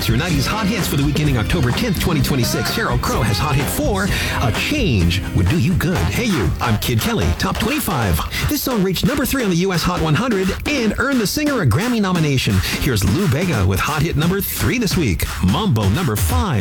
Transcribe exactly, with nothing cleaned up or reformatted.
What's your nineties hot hits for the week ending October tenth, twenty twenty-six? Sheryl Crow has hot hit four. A Change Would Do You Good. Hey you, I'm Kid Kelly, top twenty-five. This song reached number three on the U S Hot one hundred and earned the singer a Grammy nomination. Here's Lou Bega with hot hit number three this week, Mambo number five.